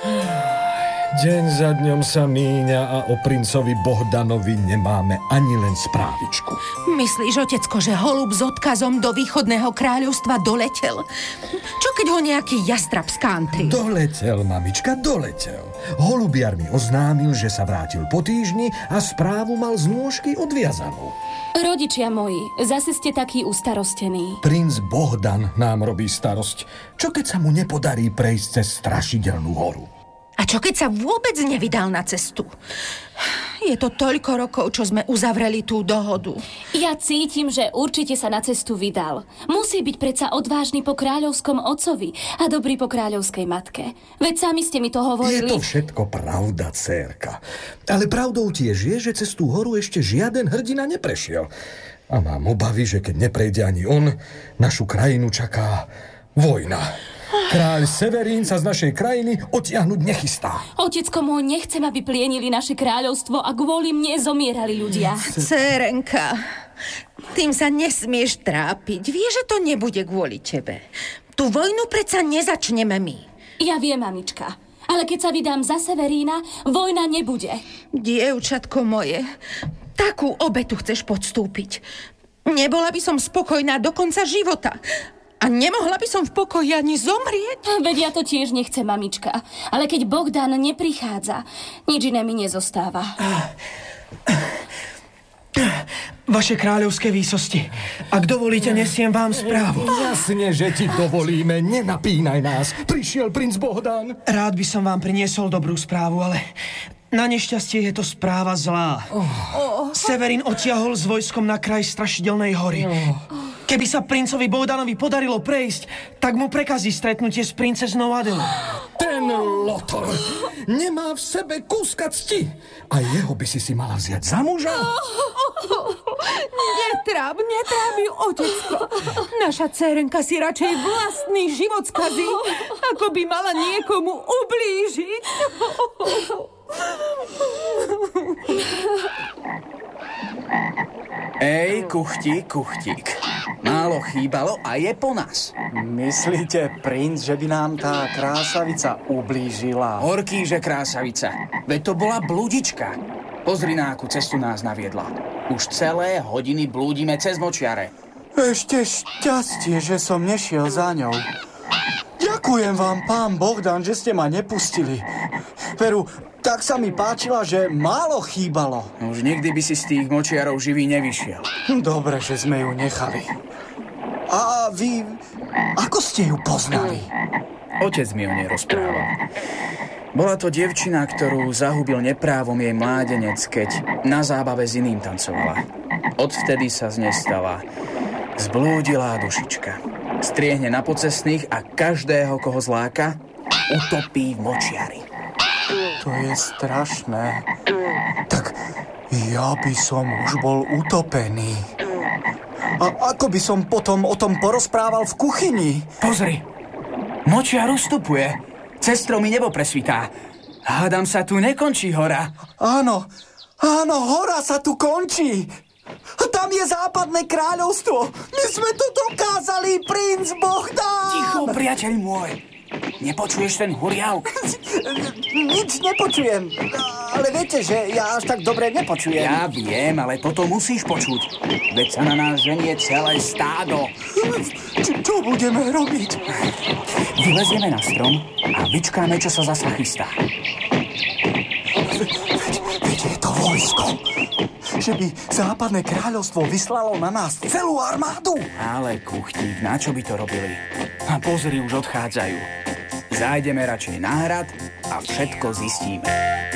Deň za dňom sa míňa a o princovi Bohdanovi nemáme ani len správičku. Myslíš, otecko, že holub s odkazom do východného kráľovstva doletel? Čo keď ho nejaký jastrab z country? Doletel, mamička, doletel. Holubiar mi oznámil, že sa vrátil po týždni a správu mal z nôžky odviazanú. Rodičia moji, zase ste takí ustarostení. Princ Bohdan nám robí starosť. Čo keď sa mu nepodarí prejsť cez strašidelnú horu? A čo keď sa vôbec nevydal na cestu? Je to toľko rokov, čo sme uzavreli tú dohodu. Ja cítim, že určite sa na cestu vydal. Musí byť predsa odvážny po kráľovskom otcovi a dobrý po kráľovskej matke. Veď sami ste mi to hovorili. Je to všetko pravda, dcérka. Ale pravdou tiež je, že cez tú horu ešte žiaden hrdina neprešiel. A mám obavy, že keď neprejde ani on, našu krajinu čaká vojna. Kráľ Severín sa z našej krajiny odtiahnuť nechystá. Otecko môj, nechcem, aby plienili naše kráľovstvo a kvôli mne zomierali ľudia. Cérenka, tým sa nesmieš trápiť. Vieš, že to nebude kvôli tebe. Tú vojnu predsa nezačneme my. Ja viem, mamička. Ale keď sa vydám za Severína, vojna nebude. Dievčatko moje, takú obetu chceš podstúpiť. Nebola by som spokojná do konca života. A nemohla by som v pokoji ani zomrieť? Veď ja to tiež nechcem, mamička. Ale keď Bohdan neprichádza, nič iné mi nezostáva. Vaše kráľovské výsosti, ak dovolíte, nesiem vám správu. Jasne, že ti dovolíme, nenapínaj nás. Prišiel princ Bohdan. Rád by som vám priniesol dobrú správu, ale na nešťastie je to správa zlá. Severín odtiahol s vojskom na kraj strašidelnej hory. Keby sa princovi Bohdanovi podarilo prejsť, tak mu prekazí stretnutie s princeznou Adelou. Ten lotor nemá v sebe kúska cti. A jeho by si mala vziať za muža? Netráp ju, otecko. Naša dcérenka si radšej vlastný život skazí, ako by mala niekomu ublížiť. Ej, kuchtík. Málo chýbalo a je po nás. Myslíte, princ, že by nám tá krásavica ublížila? Horký, že krásavica. Veď to bola blúdička. Pozri, na akú cestu nás naviedla. Už celé hodiny blúdime cez močiare. Ešte šťastie, že som nešiel za ňou. Ďakujem vám, pán Bohdan, že ste ma nepustili. Veru, tak sa mi páčila, že málo chýbalo. Už nikdy by si z tých močiarov živý nevyšiel. Dobre, že sme ju nechali. A vy, ako ste ju poznali? Otec mi o nej rozprával. Bola to dievčina, ktorú zahubil neprávom jej mládenec, keď na zábave s iným tancovala. Odvtedy sa z nej stala zblúdilá dušička. Striehne na pocestných a každého, koho zláka, utopí v močiari. To je strašné. Tak ja by som už bol utopený. A ako by som potom o tom porozprával v kuchyni? Pozri, močiar ustupuje. Cez stromy nebo presvitá. Hádam sa tu nekončí hora. Áno, hora sa tu končí. A tam je západné kráľovstvo. My sme to dokázali, princ Bohdan. Ticho, priateľ môj. Nepočuješ ten huriav? Nič nepočujem. Ale viete, že ja až tak dobre nepočujem. Ja viem, ale toto musíš počuť. Veď sa na nás ženie celé stádo. Čo budeme robiť? Vylezieme na strom a vyčkáme, čo sa zasa chystá. Veď je to vojsko. Že by západné kráľovstvo vyslalo na nás celú armádu. Ale kuchtík, na čo by to robili? A pozri, už odchádzajú. Zájdeme radšej na hrad a všetko zistíme.